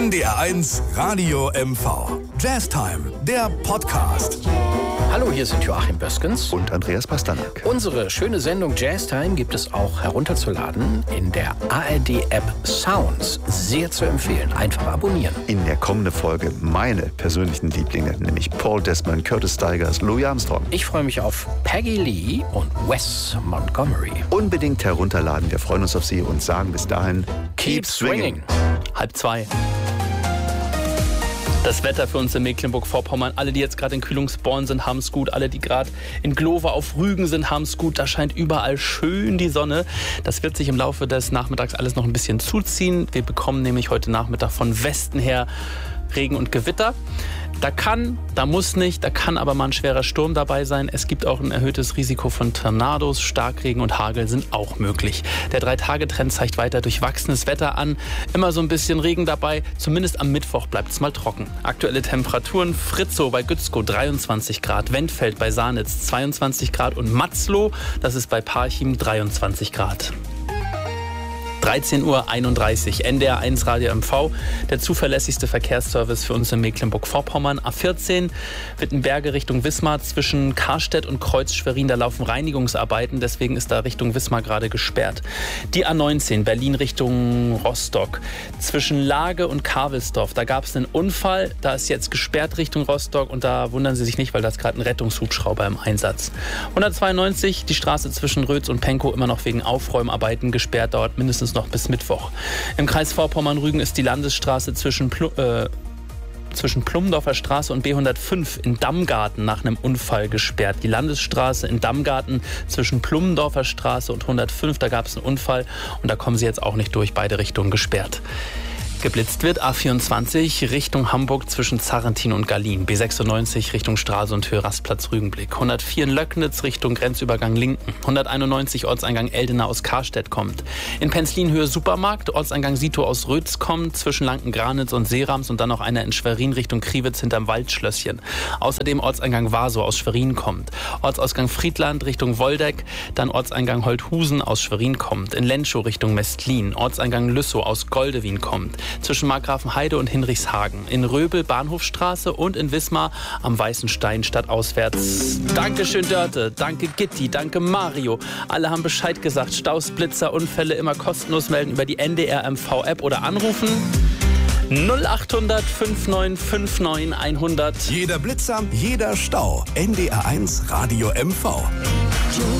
NDR1 Radio MV. Jazztime, der Podcast. Hallo, hier sind Joachim Böskens und Andreas Pasternak. Unsere schöne Sendung Jazztime gibt es auch herunterzuladen in der ARD-App Sounds. Sehr zu empfehlen. Einfach abonnieren. In der kommenden Folge meine persönlichen Lieblinge, nämlich Paul Desmond, Curtis Stigers, Louis Armstrong. Ich freue mich auf Peggy Lee und Wes Montgomery. Unbedingt herunterladen. Wir freuen uns auf Sie und sagen bis dahin: Keep swinging. 1:30. Das Wetter für uns in Mecklenburg-Vorpommern. Alle, die jetzt gerade in Kühlungsborn sind, haben es gut. Alle, die gerade in Glove auf Rügen sind, haben es gut. Da scheint überall schön die Sonne. Das wird sich im Laufe des Nachmittags alles noch ein bisschen zuziehen. Wir bekommen nämlich heute Nachmittag von Westen her Regen und Gewitter. Da muss nicht, da kann aber mal ein schwerer Sturm dabei sein. Es gibt auch ein erhöhtes Risiko von Tornados, Starkregen und Hagel sind auch möglich. Der 3-Tage-Trend zeigt weiter durchwachsenes Wetter an. Immer so ein bisschen Regen dabei. Zumindest am Mittwoch bleibt es mal trocken. Aktuelle Temperaturen: Fritzow bei Gützkow 23 Grad, Wendfeld bei Sahnitz 22 Grad und Matzlow, das ist bei Parchim, 23 Grad. 13:31 Uhr, NDR1 Radio MV, der zuverlässigste Verkehrsservice für uns in Mecklenburg-Vorpommern. A14 Wittenberge Richtung Wismar zwischen Karstedt und Kreuz-Schwerin, da laufen Reinigungsarbeiten, deswegen ist da Richtung Wismar gerade gesperrt. Die A19 Berlin Richtung Rostock zwischen Lage und Kavelsdorf, da gab es einen Unfall, da ist jetzt gesperrt Richtung Rostock und da wundern Sie sich nicht, weil da ist gerade ein Rettungshubschrauber im Einsatz. 192 die Straße zwischen Rötz und Pankow immer noch wegen Aufräumarbeiten gesperrt, dauert mindestens noch bis Mittwoch. Im Kreis Vorpommern-Rügen ist die Landesstraße zwischen Plumdorfer Straße und B105 in Dammgarten nach einem Unfall gesperrt. Die Landesstraße in Dammgarten zwischen Plumdorfer Straße und 105, da gab es einen Unfall und da kommen Sie jetzt auch nicht durch, beide Richtungen gesperrt. Geblitzt wird A24 Richtung Hamburg zwischen Zarrentin und Gallien. B96 Richtung Stralsund Höhe Rastplatz Rügenblick. 104 in Löcknitz Richtung Grenzübergang Linken. 191 Ortseingang Eldena aus Karstedt kommt. In Penzlin Höhe Supermarkt, Ortseingang Sito aus Rötz kommt, zwischen Lanken-Granitz und Seerams und dann noch einer in Schwerin Richtung Kriwitz hinterm Waldschlösschen. Außerdem Ortseingang Warsow aus Schwerin kommt. Ortsausgang Friedland Richtung Woldeck, dann Ortseingang Holthusen aus Schwerin kommt. In Lenschow Richtung Mestlin, Ortseingang Lüssow aus Goldewin kommt. Zwischen Markgrafenheide und Hinrichshagen. In Röbel Bahnhofstraße und in Wismar am Weißen Stein stadtauswärts. Dankeschön Dörte, danke Gitti, danke Mario. Alle haben Bescheid gesagt. Staus, Blitzer, Unfälle immer kostenlos melden über die NDR MV App oder anrufen 0800 5959 100. Jeder Blitzer, jeder Stau. NDR1 Radio MV.